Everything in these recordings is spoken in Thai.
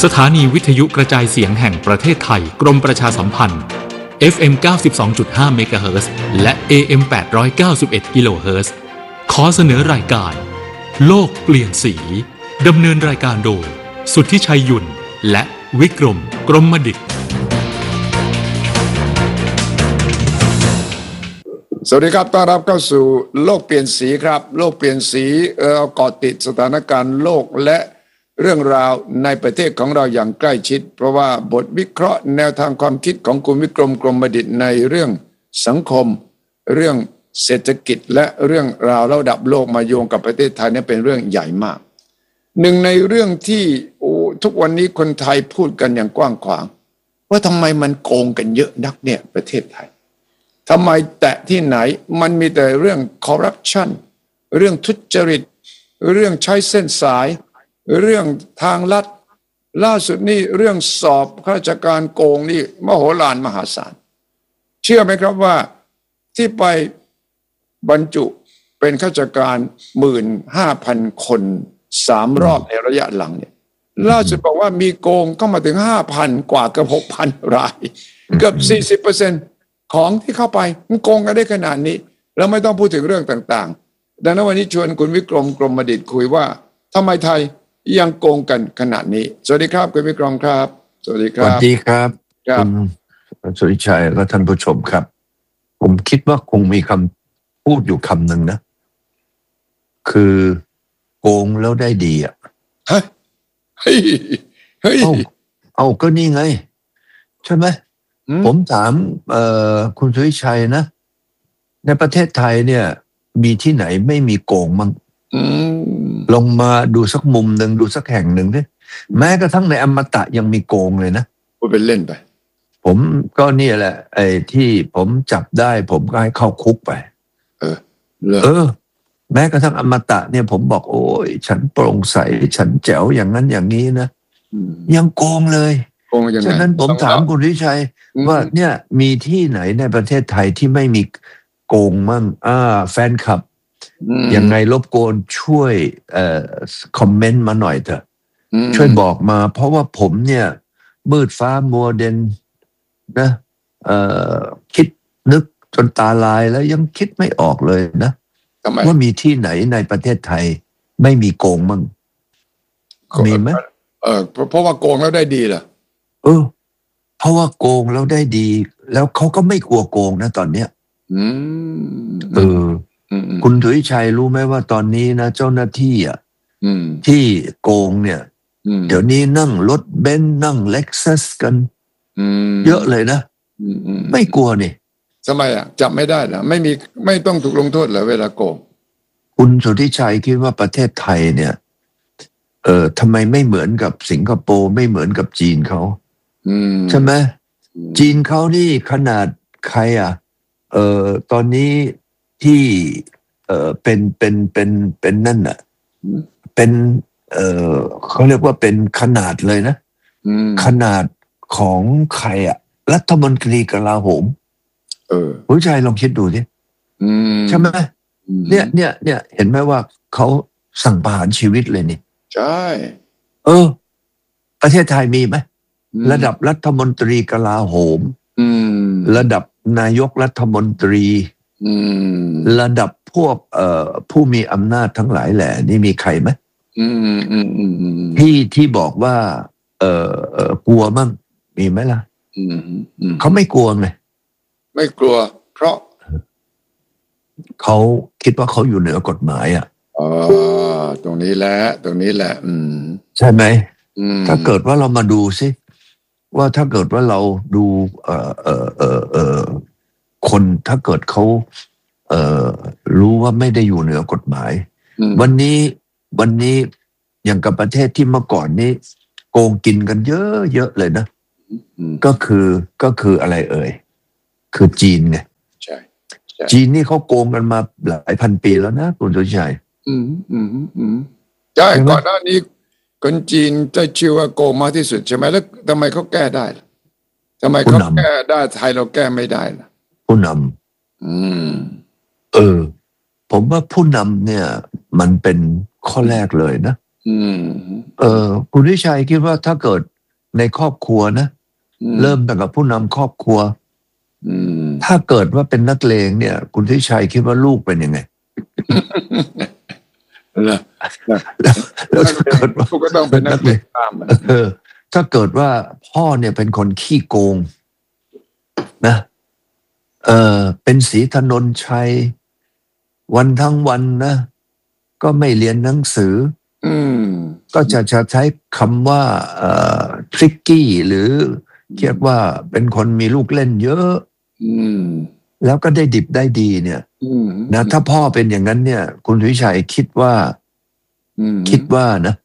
สถานีวิทยุกระจายเสียงแห่งประเทศไทยกรมประชาสัมพันธ์ FM 92.5 เมกะเฮิรตซ์และ AM 891 กิโลเฮิรตซ์ขอเสนอรายการโลกเปลี่ยนสีดำเนินรายการโดยสุทธิชัยหยุ่นและวิกรมกรมดิษฐ์สวัสดีครับต้อนรับเข้าสู่โลกเปลี่ยนสีครับโลกเปลี่ยนสีเราเกาะติดสถานการณ์โลกและเรื่องราวในประเทศของเราอย่างใกล้ชิดเพราะว่าบทวิเคราะห์แนวทางความคิดของคุณวิกรมกรมดิษฐ์ในเรื่องสังคมเรื่องเศรษฐกิจและเรื่องราวระดับโลกมาโยงกับประเทศไทยนี่เป็นเรื่องใหญ่มากหนึ่งในเรื่องที่ทุกวันนี้คนไทยพูดกันอย่างกว้างขวางว่าทำไมมันโกงกันเยอะนักเนี่ยประเทศไทยทำไมแตะที่ไหนมันมีแต่เรื่องคอร์รัปชันเรื่องทุจริตเรื่องใช้เส้นสายเรื่องทางลัดล่าสุดนี่เรื่องสอบข้าราชการโกงนี่มโหฬารมหาศาลเชื่อไหมครับว่าที่ไปบรรจุเป็นข้าราชการ 15,000 คน3 รอบในระยะหลังเนี่ยล่าสุดบอกว่ามีโกงเข้ามาถึง 5,000 กว่าเกือบ 6,000 รายเกือบ 40% ของที่เข้าไปมันโกงกันได้ขนาดนี้แล้วไม่ต้องพูดถึงเรื่องต่างๆดังนั้นวันนี้ชวนคุณวิกรมกรมดิษฐ์คุยว่าทำไมไทยยังโกงกันขนาดนี้สวัสดีครับคุณวิกรมครับสวัสดีครับสวัสดีครับคุณสุริชัยและท่านผู้ชมครับผมคิดว่าคงมีคำพูดอยู่คำหนึ่งนะคือโกงแล้วได้ดีอ่ะเฮ้ยเอาก็นี่ไงใช่ไหมผมถามคุณสุริชัยนะในประเทศไทยเนี่ยมีที่ไหนไม่มีโกงมั้งลงมาดูสักมุมหนึ่งดูสักแห่งหนึ่งดิแม้กระทั่งในอมตะยังมีโกงเลยนะพูดเป็นเล่นไปผมก็นี่แหละไอ้ที่ผมจับได้ผมก็ให้เข้าคุกไปแม้กระทั่งอมตะเนี่ยผมบอกโอ้ยฉันโปร่งใสฉันแจ๋วอย่างนั้นอย่างนี้นะยังโกงเลยฉะนั้นผมถามคุณวิชัยว่าเนี่ยมีที่ไหนในประเทศไทยที่ไม่มีโกงมั่งแฟนคลับยังไงรบกวนช่วยคอมเมนต์มาหน่อยเถอะช่วยบอกมาเพราะว่าผมเนี่ยมืดฟ้ามัวเดินนะคิดนึกจนตาลายแล้วยังคิดไม่ออกเลยนะว่ามีที่ไหนในประเทศไทยไม่มีโกงมั่งมีไหมเพราะว่าโกงแล้วได้ดีเหรอเพราะว่าโกงแล้วได้ดีแล้วเขาก็ไม่กลัวโกงนะตอนเนี้ยคุณถุยชัยรู้ไหมว่าตอนนี้นะเจ้าหน้าที่ที่โกงเนี่ยเดี๋ยวนี้นั่งรถเบนซ์นั่งเล็กซัสกันเยอะเลยนะไม่กลัวนี่ทำไมจับไม่ได้เหรอไม่ต้องถูกลงโทษเหรอเวลาโกงคุณสุทธิชัยคิดว่าประเทศไทยเนี่ยทำไมไม่เหมือนกับสิงคโปร์ไม่เหมือนกับจีนเขาใช่ไหมจีนเขานี่ขนาดใครตอนนี้ที่เป็นนั่นน่ะเป็นเขาเรียกว่าเป็นขนาดเลยนะขนาดของใครรัฐมนตรีกลาโหมผู้ชายลองคิดดูสิใช่ไหมเนี่ยเห็นไหมว่าเขาสั่งประหารชีวิตเลยนี่ใช่ประเทศไทยมีไหมระดับรัฐมนตรีกลาโหมระดับนายกรัฐมนตรีระดับพวกผู้มีอำนาจทั้งหลายแหละนี่มีใครไหมที่บอกว่ากลัวมั่งมีไหมล่ะเขาไม่กลัวไงไม่กลัวเพราะเขาคิดว่าเขาอยู่เหนือกฎหมายตรงนี้แหละใช่ไหมถ้าเกิดว่าเรามาดูสิว่าถ้าเกิดว่าเราดูคนถ้าเกิดเขารู้ว่าไม่ได้อยู่เหนือกฎหมายวันนี้อย่างกับประเทศที่เมื่อก่อนนี้โกงกินกันเยอะเลยนะก็คืออะไรคือจีนไงใช่จีนนี่เขาโกงกันมาหลายพันปีแล้วนะคุณสุชัยใช่ก่อนหน้านี้คนจีนจะชื่อว่าโกงมากที่สุดใช่ไหมแล้วทำไมเขาแก้ได้ทำไมเขาแก้ได้ไทยเราแก้ไม่ได้ล่ะผู้นำผมว่าผู้นำเนี่ยมันเป็นข้อแรกเลยนะคุณวิชัยคิดว่าถ้าเกิดในครอบครัวนะเริ่มตั้งแต่ผู้นำครอบครัวถ้าเกิดว่าเป็นนักเลงเนี่ยคุณทิชัยคิดว่าลูกเป็นยังไงแล้วถ้าเกิดว่าก็ต้องเป็นนักเลงตามถ้าเกิดว่าพ่อเนี่ยเป็นคนขี้โกงนะเป็นศรีถนนชัยวันทั้งวันนะก็ไม่เรียนหนังสือก็จะใช้คำว่าทริกกี้หรือเรียกว่าเป็นคนมีลูกเล่นเยอะแล้วก็ได้ดิบได้ดีเนี่ยนะถ้าพ่อเป็นอย่างนั้นเนี่ยคุณวิชัยคิดว่านะ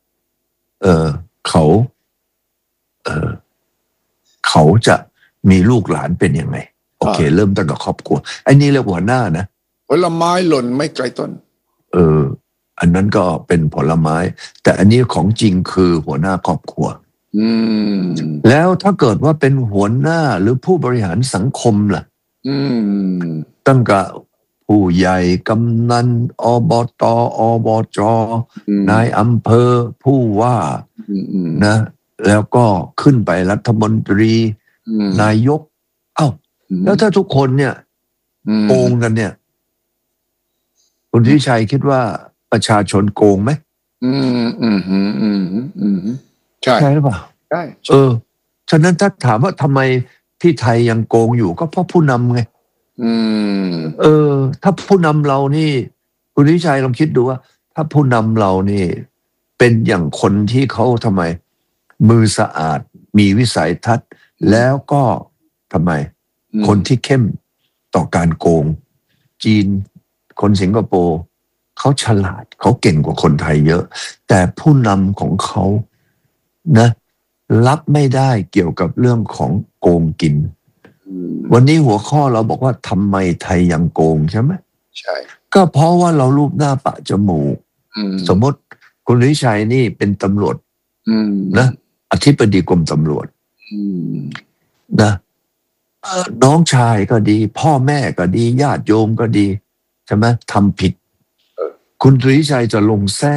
เขาจะมีลูกหลานเป็นยังไงโอเคเริ่มตั้งแต่ครอบครัวไอ้นี่เรียกหัวหน้านะผลไม้หล่นไม่ไกลต้นอันนั้นก็เป็นผลไม้แต่อันนี้ของจริงคือหัวหน้าครอบครัวแล้วถ้าเกิดว่าเป็นหัวหน้าหรือผู้บริหารสังคมล่ะตั้งแต่ผู้ใหญ่กำนันอบตอบจนายอำเภอผู้ว่านะแล้วก็ขึ้นไปรัฐมนตรีนายกแล้วถ้าทุกคนเนี่ยโกงกันเนี่ยคุณทิชัยคิดว่าประชาชนโกงไหมใช่หรือเปล่าใช่ฉะนั้นถ้าถามว่าทำไมที่ไทยยังโกงอยู่ก็เพราะผู้นำไงถ้าผู้นำเรานี่คุณทิชัยลองคิดดูว่าถ้าผู้นำเรานี่เป็นอย่างคนที่เขาทำไมมือสะอาดมีวิสัยทัศน์แล้วก็ทำไมคนที่เข้มต่อการโกงจีนคนสิงคโปร์เขาฉลาดเขาเก่งกว่าคนไทยเยอะแต่ผู้นำของเขานะรับไม่ได้เกี่ยวกับเรื่องของโกงกินวันนี้หัวข้อเราบอกว่าทำไมไทยยังโกงใช่ไหมใช่ก็เพราะว่าเรารูปหน้าปะจมูกสมมติคุณวิชัยนี่เป็นตำรวจนะอธิบดีกรมตำรวจนะน้องชายก็ดีพ่อแม่ก็ดีญาติโยมก็ดีใช่ไหมทำผิดคุณสุริชัยจะลงแท้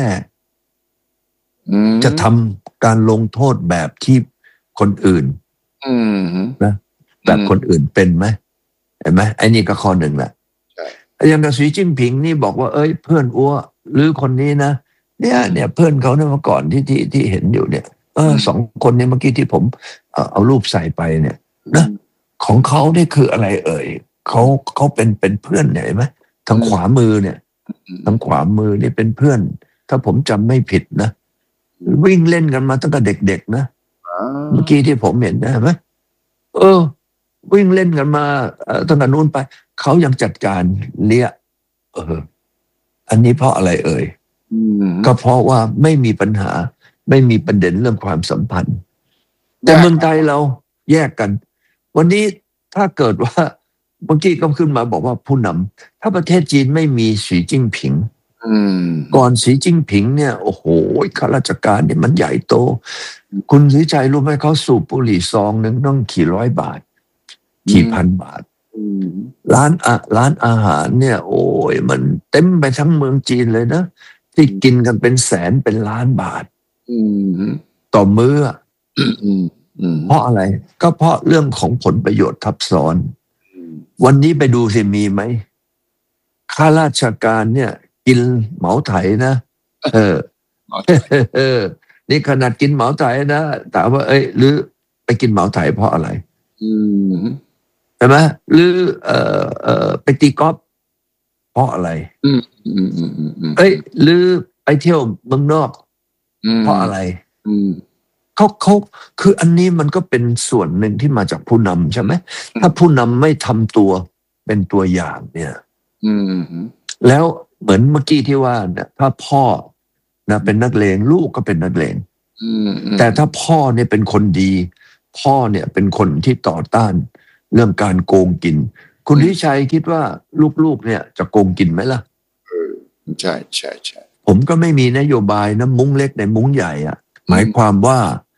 จะทำการลงโทษแบบที่คนอื่นนะแบบคนอื่นเป็นไหมเห็นไหมไอ้นี่ก็ข้อหนึ่งแหละอย่างกับสีจิ้งผิงนี่บอกว่าเพื่อนอ้วหรือคนนี้นะเนี่ยเพื่อนเขาเนี่ยเมื่อก่อนที่เห็นอยู่เนี่ยสองคนนี้เมื่อกี้ที่ผมเอารูปใส่ไปเนี่ยนะของเขานี่คืออะไรเขาเป็นเพื่อนเนี่ยเห็นไหมทางขวามือเนี่ยทางขวามือนี่เป็นเพื่อนถ้าผมจำไม่ผิดนะวิ่งเล่นกันมาตั้งแต่เด็กๆนะเมื่อกี้ที่ผมเห็นนะไหมวิ่งเล่นกันมาตั้งแต่นู้นไปเขายังจัดการเลี้ยอันนี้เพราะอะไรก็เพราะว่าไม่มีปัญหาไม่มีประเด็นเรื่องความสัมพันธ์แต่เมืองไทยเราแยกกันวันนี้ถ้าเกิดว่าเมื่อกี้ก็ขึ้นมาบอกว่าผู้นำถ้าประเทศจีนไม่มีสีจิ้งผิงก่อนสีจิ้งผิงเนี่ยโอ้โหข้าราชการเนี่ยมันใหญ่โตคุณสุริชัยรู้ไหมเขาสูบบุหรี่ซองนึงต้องกี่ร้อยบาทกี่พันบาทร้านอาหารเนี่ยโอ้ยมันเต็มไปทั้งเมืองจีนเลยนะที่กินกันเป็นแสนเป็นล้านบาทต่อมื้อเพราะอะไรก็เพราะเรื่องของผลประโยชน์ทับซ้อนวันนี้ไปดูสิมีไหมข้าราชการเนี่ยกินเหมาไถนะนี่ขนาดกินเหมาไถนะถามว่าหรือไปกินเหมาไถเพราะอะไรใช่ไหมหรือไปตีกอล์ฟเพราะอะไรหรือไปเที่ยวเมืองนอกเพราะอะไรเขาคืออันนี้มันก็เป็นส่วนหนึ่งที่มาจากผู้นำใช่ไหมถ้าผู้นำไม่ทำตัวเป็นตัวอย่างเนี่ยแล้วเหมือนเมื่อกี้ที่ว่าเนี่ยถ้าพ่อนะเป็นนักเลงลูกก็เป็นนักเลงแต่ถ้าพ่อเนี่ยเป็นคนดีพ่อเนี่ยเป็นคนที่ต่อต้านเรื่องการโกงกินคุณทิชัยคิดว่าลูกๆเนี่ยจะโกงกินไหมล่ะใช่ใช่ใช่ผมก็ไม่มีนโยบายนะมุ้งเล็กในมุ้งใหญ่อะหมายความว่า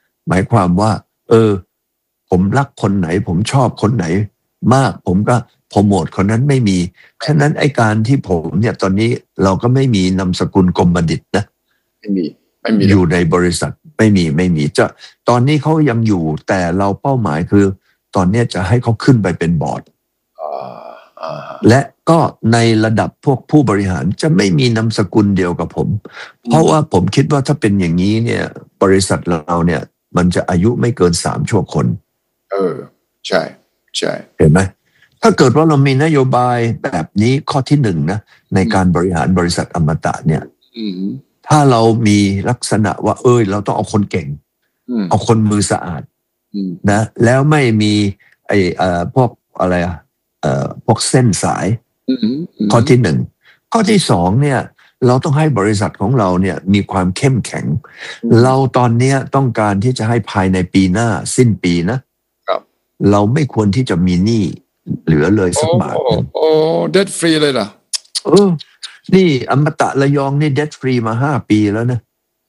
ผมรักคนไหนผมชอบคนไหนมากผมก็โปรโมทคนนั้นไม่มีฉะนั้นไอ้การที่ผมเนี่ยตอนนี้เราก็ไม่มีนามสกุลกรมบัณฑิตนะไม่มีอยู่ในบริษัทไม่มีจะตอนนี้เขายังอยู่แต่เราเป้าหมายคือตอนนี้จะให้เขาขึ้นไปเป็นบอร์ดและก็ในระดับพวกผู้บริหารจะไม่มีนามสกุลเดียวกับผมเพราะว่าผมคิดว่าถ้าเป็นอย่างนี้เนี่ยบริษัทเราเนี่ยมันจะอายุไม่เกิน3 ชั่วคนใช่เห็นไหมถ้าเกิดว่าเรามีนโยบายแบบนี้ข้อที่1นะในการบริหารบริษัทอมตะเนี่ยถ้าเรามีลักษณะว่าเราต้องเอาคนเก่งเอาคนมือสะอาดนะแล้วไม่มีพวกอะไรพวกเส้นสายข้อที่1ข้อที่2เนี่ยเราต้องให้บริษัทของเราเนี่ยมีความเข้มแข็งเราตอนนี้ต้องการที่จะให้ภายในปีหน้าสิ้นปีนะเราไม่ควรที่จะมีหนี้เหลือเลยสักบาทเดทฟรีเลยเหรอนี่อมตะระยองนี่เดทฟรีมา5 ปีแล้วนะ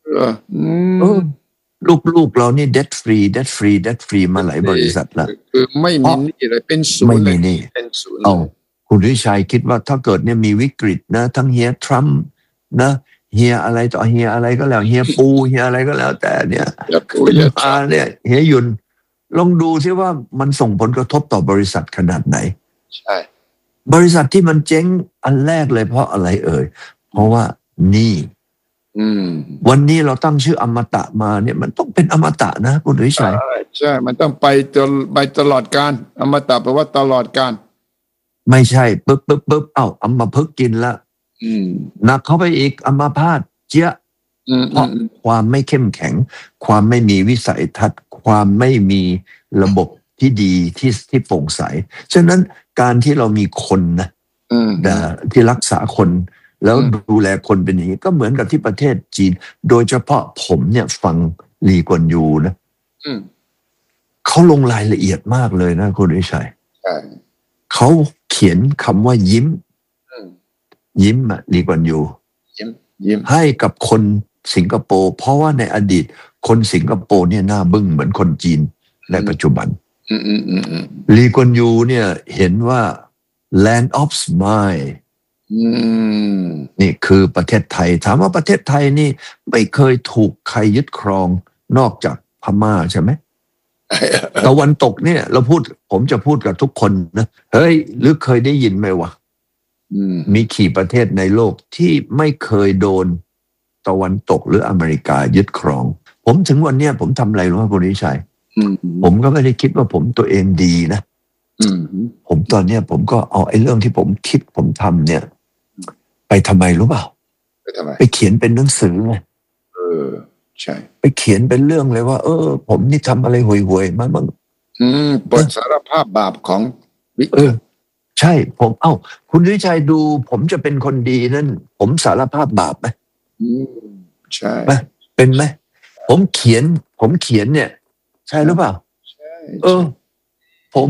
ลูกเรานี่เดทฟรีมาหลายบริษัทแล้วคือไม่มีหนี้เลยเป็นศูนย์ไม่มีหนี้คุณวิชัยคิดว่าถ้าเกิดเนี่ยมีวิกฤตนะทั้งเฮียทรัมป์นะเฮียอะไรต่อเฮียอะไรก็แล้วเฮียปูเฮียอะไรก็แล้วแต่เนี่ยเนี่ยเฮียยุนลองดูซิว่ามันส่งผลกระทบต่อบริษัทขนาดไหนใช่บริษัทที่มันเจ๊งอันแรกเลยเพราะอะไรเพราะว่านี่วันนี้เราตั้งชื่ออมตะมาเนี่ยมันต้องเป็นอมตะนะคุณวิชัยใช่มันต้องไปตลอดกาลอมตะแปลว่าตลอดกาลไม่ใช่ปึ๊บอัมพฤกษ์กินละหนักเข้าไปอีกอัมพาตเจี๊ยเพราะความไม่เข้มแข็งความไม่มีวิสัยทัศน์ความไม่มีระบบที่ดีที่โปร่งใสฉะนั้นการที่เรามีคนนะที่รักษาคนแล้วดูแลคนเป็นอย่างนี้ก็เหมือนกับที่ประเทศจีนโดยเฉพาะผมเนี่ยฟังลีกวนยูนะเขาลงรายละเอียดมากเลยนะคุณวิชัยเขาเขียนคำว่ายิ้มลีกวนยูยิ้มให้กับคนสิงคโปร์เพราะว่าในอดีตคนสิงคโปร์เนี่ยหน้าบึ้งเหมือนคนจีนในปัจจุบันลีกวนยูเนี่ยเห็นว่า land of smile นี่คือประเทศไทยถามว่าประเทศไทยนี่ไม่เคยถูกใครยึดครองนอกจากพม่าใช่ไหม ตะวันตกเนี่ยผมจะพูดกับทุกคนนะเฮ้ยหรือเคยได้ยินไหมวะมีกี่ประเทศในโลกที่ไม่เคยโดนตะวันตกหรืออเมริกายึดครองผมถึงวันเนี้ยผมทำอะไรรู้ไหมคุณวิชัยผมก็ไม่ได้คิดว่าผมตัวเองดีนะผมตอนเนี้ยผมก็เอาไอ้เรื่องที่ผมคิดผมทำเนี่ยไปทำไมรู้เปล่าไปเขียนเป็นหนังสือไงใช่ไปเขียนเป็นเรื่องเลยว่าผมนี่ทำอะไรห่วยๆมาบ้างบทสารภาพบาปของใช่ผมคุณวิชัยดูผมจะเป็นคนดีนั่นผมสารภาพบาปไหมใช่เป็นไหมผมเขียนเนี่ยใช่หรือเปล่าใช่ผม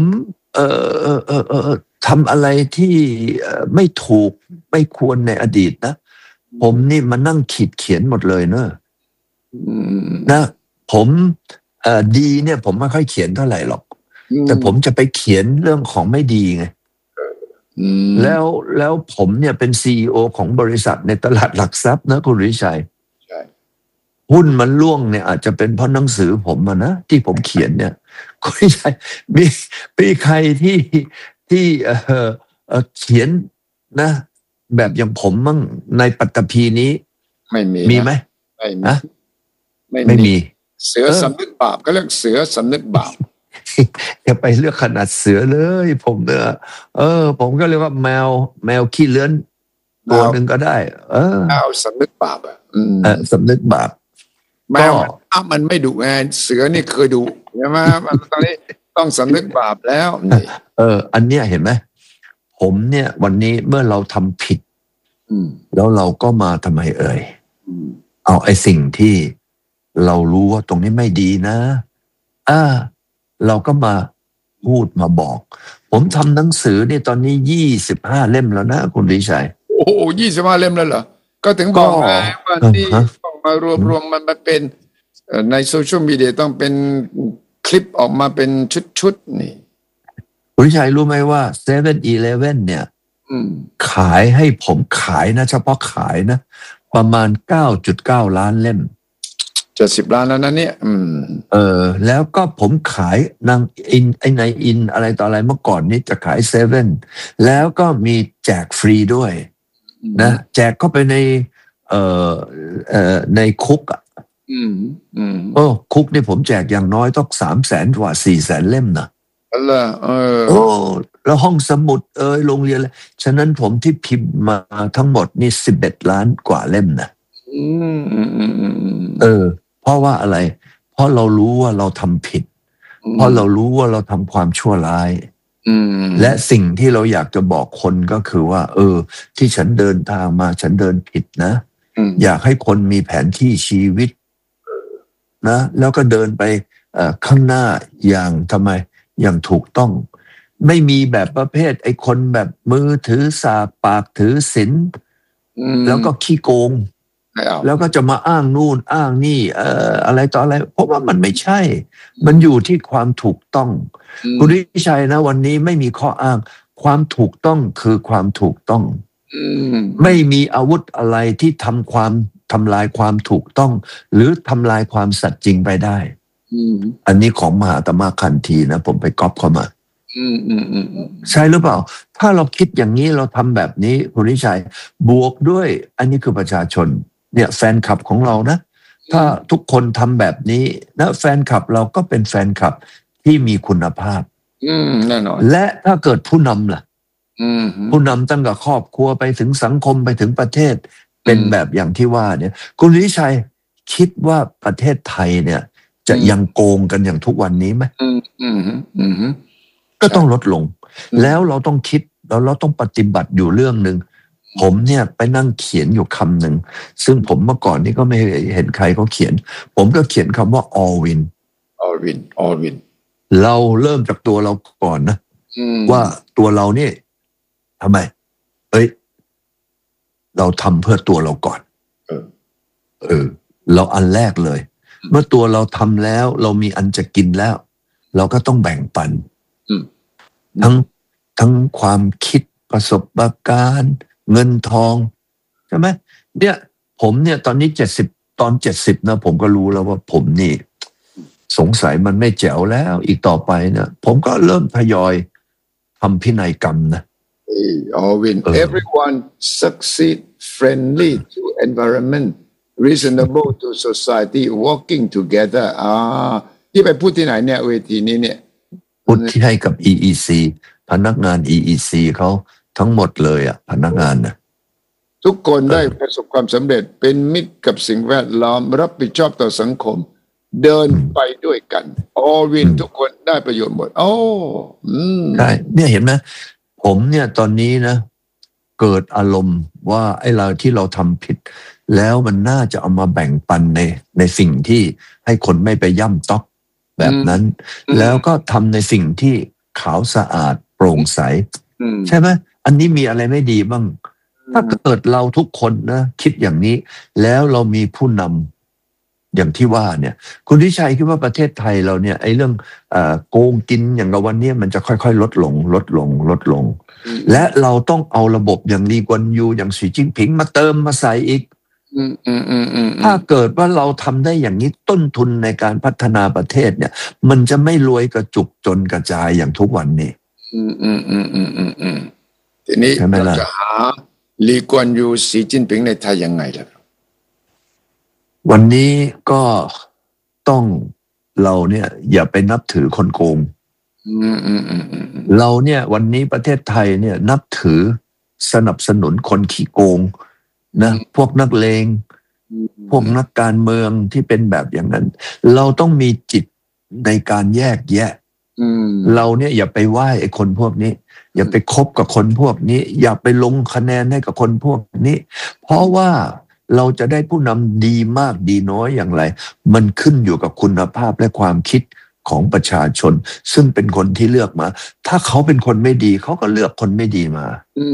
ทำอะไรที่ไม่ถูกไม่ควรในอดีตนะผมนี่มานั่งเขียนหมดเลยเนอะนะผมดีเนี่ยผมไม่ค่อยเขียนเท่าไหร่หรอกแต่ผมจะไปเขียนเรื่องของไม่ดีไงแล้วผมเนี่ยเป็น CEO ของบริษัทในตลาดหลักทรัพย์นะคุณวิชัยหุ้นมันล่วงเนี่ยอาจจะเป็นเพราะหนังสือผมนะที่ผมเขียนเนี่ยคุณวิชัยมีใครที่เขียนนะแบบอย่างผมมั่งในปัตตภีนี้มีไหมไม่มีเสือสำนึกบาปก็เรียกเสือสำนึกบาปอย่าไปเลือกขนาดเสือเลยผมเนี่ยผมก็เรียกว่าแมวขี้เลื้อนตัวหนึ่งก็ได้แมวสำนึกบาปสำนึกบาปแมวมันไม่ดุไงเสือนี่เคยดุใช่ไหมตอนนี้ต้องสำนึกบาปแล้วอันเนี้ยเห็นไหมผมเนี่ยวันนี้เมื่อเราทำผิดแล้วเราก็มาทำไมเอาไอ้สิ่งที่เรารู้ว่าตรงนี้ไม่ดีนะเราก็มาพูดมาบอกผมทำหนังสือนี่ตอนนี้25 เล่มแล้วนะคุณวิชัยโอ้25 เล่มแล้วเหรอก็ถึงบอกไงว่าที่ต้องมารวมมันมาเป็นในโซเชียลมีเดียต้องเป็นคลิปออกมาเป็นชุดนี่คุณวิชัยรู้ไหมว่า 7-Eleven เนี่ยขายให้ผมขายนะเฉพาะขายนะประมาณ 9.9 ล้านเล่ม 70 ล้านแล้วนะเนี่ยแล้วก็ผมขายนางอินนายอินอะไรต่ออะไรเมื่อก่อนนี้จะขายเซเว่นแล้วก็มีแจกฟรีด้วยนะแจกเข้าไปในคุกอ่ะคุกนี่ผมแจกอย่างน้อยต้อง300,000 กว่า 400,000 เล่มนะแล้วห้องสมุดโรงเรียนเลยฉะนั้นผมที่พิมพ์มาทั้งหมดนี่11 ล้านกว่าเล่มนะเพราะว่าอะไรเพราะเรารู้ว่าเราทำผิดเพราะเรารู้ว่าเราทำความชั่วร้ายและสิ่งที่เราอยากจะบอกคนก็คือว่าที่ฉันเดินทางมาฉันเดินผิดนะอยากให้คนมีแผนที่ชีวิตนะแล้วก็เดินไปข้างหน้าอย่างถูกต้องไม่มีแบบประเภทไอ้คนแบบมือถือสากปากถือศีลแล้วก็ขี้โกงแล้วก็จะมาอ้างนู่นอ้างนี่อะไรต่ออะไรเพราะว่ามันไม่ใช่มันอยู่ที่ความถูกต้องคุณวิชัยนะวันนี้ไม่มีข้ออ้างความถูกต้องคือความถูกต้องไม่มีอาวุธอะไรที่ทำลายความถูกต้องหรือทำลายความสัตย์จริงไปได้อันนี้ของมหาตมะคันธีนะผมไปก๊อปเข้ามาใช่หรือเปล่าถ้าเราคิดอย่างนี้เราทำแบบนี้คุณวิชัยบวกด้วยอันนี้คือประชาชนเนี่ยแฟนคลับของเรานะถ้าทุกคนทำแบบนี้นะแฟนคลับเราก็เป็นแฟนคลับที่มีคุณภาพแน่นอนและถ้าเกิดผู้นำล่ะผู้นำตั้งแต่ครอบครัวไปถึงสังคมไปถึงประเทศเป็นแบบอย่างที่ว่าเนี่ยคุณวิชัยคิดว่าประเทศไทยเนี่ยจะยังโกงกันอย่างทุกวันนี้ไหมก็ต้องลดลงแล้วเราต้องคิดแล้วเราต้องปฏิบัติอยู่เรื่องหนึ่งผมเนี่ยไปนั่งเขียนอยู่คำหนึ่งซึ่งผมเมื่อก่อนนี้ก็ไม่เห็นใครเขาเขียนผมก็เขียนคำว่า all win เราเริ่มจากตัวเราก่อนนะว่าตัวเราเนี่ยทำไมเราทำเพื่อตัวเราก่อนเราอันแรกเลยเมื่อตัวเราทำแล้วเรามีอันจะกินแล้วเราก็ต้องแบ่งปันทั้งความคิดประสบการณ์เงินทองใช่ไหมเนี่ยผมเนี่ยตอนนี้70นะผมก็รู้แล้วว่าผมนี่สงสัยมันไม่แจ๋วแล้วอีกต่อไปเนี่ยผมก็เริ่มทยอยทำพินัยกรรมนะ Win everyone succeed friendly to environment reasonable to society working together ที่ไปพูดที่ไหนเนี่ยเวทีนี้เนี่ยพูดที่ให้กับ EEC พนักงาน EEC เขาทั้งหมดเลยพนักงานนะทุกคนได้ประสบความสำเร็จเป็นมิตรกับสิ่งแวดล้อมรับผิดชอบต่อสังคมเดินไปด้วยกันWin ทุกคนได้ประโยชน์หมดใช่เนี่ยเห็นไหมผมเนี่ยตอนนี้นะเกิดอารมณ์ว่าไอ้เราที่เราทำผิดแล้วมันน่าจะเอามาแบ่งปันในสิ่งที่ให้คนไม่ไปย่ำต๊อกแบบนั้นแล้วก็ทำในสิ่งที่ขาวสะอาดโปร่งใสใช่ไหมอันนี้มีอะไรไม่ดีบ้างถ้าเกิดเราทุกคนนะคิดอย่างนี้แล้วเรามีผู้นำอย่างที่ว่าเนี่ยคุณวิชัยคิดว่าประเทศไทยเราเนี่ยไอ้เรื่องโกงกินอย่างกับวันนี้มันจะค่อยๆลดลงและเราต้องเอาระบบอย่างลีกวนยูอย่างสีจิ้นผิงมาเติมมาใส่อีกถ้าเกิดว่าเราทำได้อย่างนี้ต้นทุนในการพัฒนาประเทศเนี่ยมันจะไม่รวยกระจุกจนกระจายอย่างทุกวันนี้ทีนี้เราจะหาลีกวนยูสีจิ้นผิงในไทยยังไงล่ะวันนี้ก็ต้องเราเนี่ยอย่าไปนับถือคนโกงเราเนี่ยวันนี้ประเทศไทยเนี่ยนับถือสนับสนุนคนขี้โกงนะพวกนักเลงพวกนักการเมืองที่เป็นแบบอย่างนั้นเราต้องมีจิตในการแยกแยะเราเนี่ยอย่าไปไหว้ไอ้คนพวกนี้อย่าไปคบกับคนพวกนี้อย่าไปลงคะแนนให้กับคนพวกนี้เพราะว่าเราจะได้ผู้นำดีมากดีน้อยอย่างไรมันขึ้นอยู่กับคุณภาพและความคิดของประชาชนซึ่งเป็นคนที่เลือกมาถ้าเขาเป็นคนไม่ดีเขาก็เลือกคนไม่ดีมา